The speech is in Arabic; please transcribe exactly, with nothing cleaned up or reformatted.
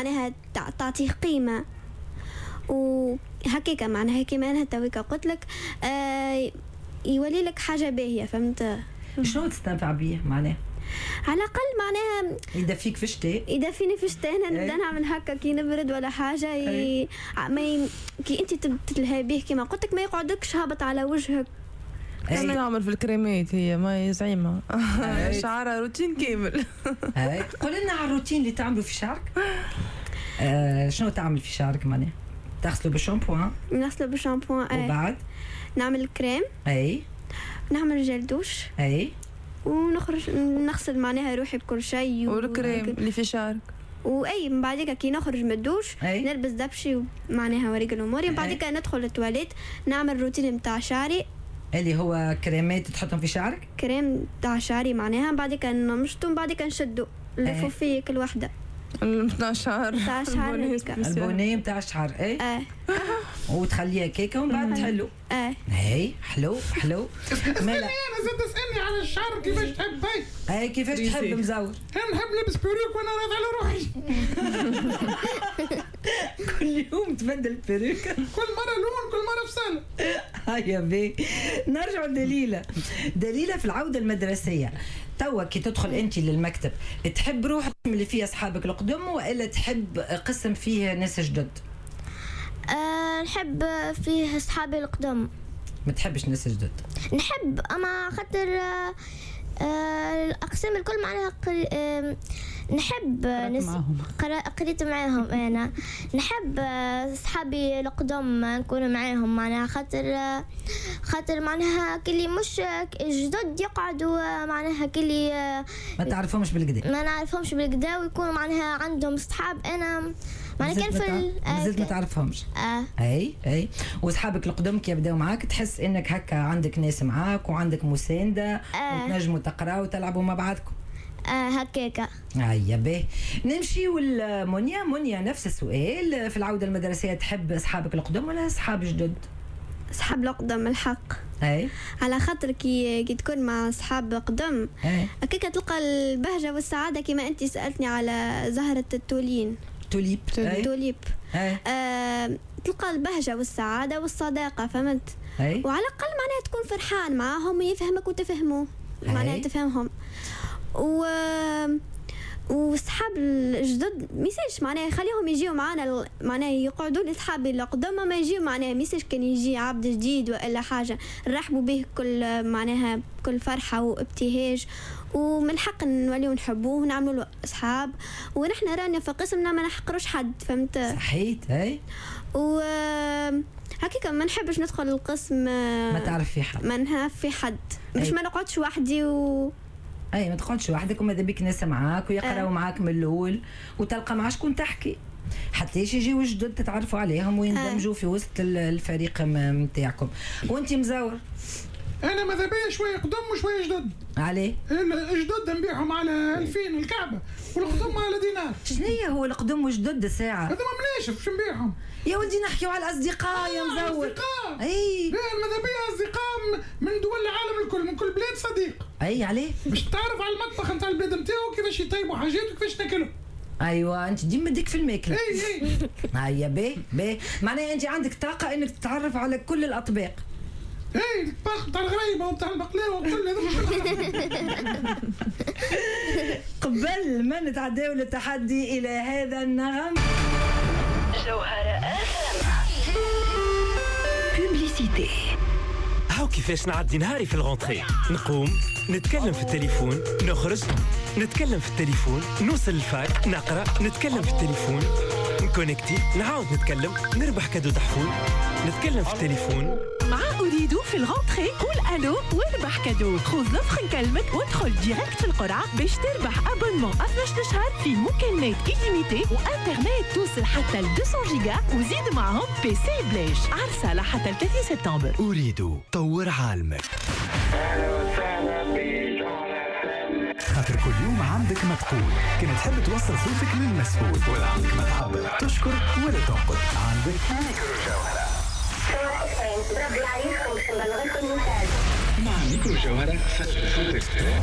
معناها تعطيه قيمة وهكيك معناها كيما أنا تويك قلت لك آه يولي لك حاجة باهية فهمت. شنو تستنفع بيه معناها؟ على الأقل معناها يدفيك في الشتاء، يدفيني في الشتاء. أنا نبدأ نعمل هكا كي نبرد ولا حاجة ي... ما ي... كي أنت تتلهي به كيما قلت لك ما يقعدكش هابط على وجهك. كما نعمل في الكريمات هي ما زعيمة شعرها روتين كامل. قول لنا على الروتين اللي تعملوا في شعرك. آه شنو تعمل في شعرك معناها؟ تغسلوا بالشامبوان؟ نغسلوا بالشامبوان اي. وبعد نعمل الكريم اي، نعمل جل دوش اي، ونخرج نغسل معناها روحي بكل شيء والكريم اللي في شعرك. واي من بعد كي نخرج من الدوش نلبس دبشي معناها وريق الامور. من بعد كي ندخل التواليت نعمل روتين نتاع شعري اللي هو كريمات تحطهم في شعرك. كريم تاع شعري معناها من بعد كي نمشطو من بعد كي نشدو نلفو فيه كل وحده نتاع شعر تاع شعر البنيه نتاع الشعر. اي اه وتخليها كيكه ومن بعد تحلو. اه اي حلو حلو. مالا انا زاد تسالني على الشعر كيفاش تحب. هاي اي كيفاش تحب مزور؟ انا نحب لبس بيروك وانا راضي على روحي. كل يوم تبدل بيروك، كل مره لون كل مره فصل. هيا بي نرجع لدليلة. دليلة في العودة المدرسية توا كي تدخل انت للمكتب تحب روحك اللي فيه اصحابك القدم ولا تحب قسم فيه ناس جدد؟ أه نحب فيه اصحابي القدم. ما تحبش ناس جدد؟ نحب اما خاطر أه الاقسام الكل معناها قل... أه نحب نس... قريت معاهم. انا نحب اصحابي القدم نكون معاهم معناها خاطر خاطر معناها كلي مش جدد يقعدوا معناها كلي ما تعرفهمش بالكدا ما نعرفهمش بالكدا ويكونوا معناها عندهم اصحاب انا معناها كان في مازلت ما تعرفهمش. اه اي اي واصحابك القدم كي يبداو معاك تحس انك هكا عندك ناس معاك وعندك مسانده آه. وتنجموا تقراوا وتلعبوا مع بعضكم. آه هكاكا. هيا باهي نمشي. والمنيا منيا نفس السؤال في العوده المدرسيه تحب اصحابك القدم ولا اصحاب جدد؟ اصحاب القدم الحق. اي على خاطر كي كي تكون مع اصحاب قدم هكاك تلقى البهجه والسعاده كما انت سالتني على زهره التولين توليب. توليب آه، تلقى البهجه والسعاده والصداقه فهمت. أي. وعلى الاقل معناها تكون فرحان معاهم ويفهمك وتفهمه معناها تفهمهم. و وصحاب الجدد ميساج معناها خليهم يجيو معنا معناها يقعدوا لاصحابي القدام ما يجيو معناها ميساج كان يجي عبد جديد ولا حاجه نرحبوا به كل معناها بكل فرحه وابتهاج ومن حق نوليو نحبوه ونعملوا له اصحاب. ونحن رانا في قسمنا ما نحقروش حد فهمت. صحيت. اي و هكاك ما نحبش ندخل القسم ما تعرف في حد ما نعرف في حد مش ما نقعدش وحدي و اي ما تقعدش وحدك وماذا بيك ناس معاك ويقراوا أه. معاك من الاول وتلقى مع شكون تحكي حتى يجيو جدد تتعرفوا عليهم ويندمجوا أه. في وسط الفريق نتاعكم. وانت مزور؟ انا ماذا بيا شويه قدم وشويه جدد. عليه؟ الجدد نبيعهم على ألفين الكعبه والقدم على دينار. شنية هو القدم وجدد الساعه؟ هذا ما مناشف شو نبيعهم يا ولدي نحكيو على الاصدقاء. آه يا مزور. اصدقاء. اي ماذا بيا اصدقاء من دول العالم الكل من كل بلاد صديق. اي عليه باش تعرف على المطبخ نتاع البلاد نتاعو كيفاش يطيبوا حاجات وكيفاش ناكلوا. ايوه انت ديما ديك في الماكله. اي اي هيا باهي باهي معناها انت عندك طاقه انك تتعرف على كل الاطباق. اي الطباخ نتاع الغريبه ونتاع البقلاوه وكل هذا. قبل ما نتعداو للتحدي الى هذا النغم جوهرة بوبليسيتي. هاو كيفاش نعدي نهاري في الغونتري. نقوم نتكلم في التليفون نخرج نتكلم في التليفون نوصل الفاك نقرا نتكلم في التليفون نكونكتي نعاود نتكلم نربح كادو تحفون نتكلم في التليفون. مع أريد في الغونتري قول ألو واربح كادو. خذ لفخ نكلمك وادخل ديريكت في القرعة باش تربح أبونمون اثناش شهر فيه مكالمات إليميتي وإنترنت توصل حتى ل مئتين جيجا وزيد معهم بي سي بلاش. عرسة لحتى ل ثلاثين سبتمبر. أريد طور عالمك. خاطر كل يوم عندك ما تقول كما تحب توصل صوتك للمسؤول ولا عندك ما تعبر تشكر ولا تنقد عندك ميكرو جوهرة. مع ميكرو جوهرة فتح صوتك.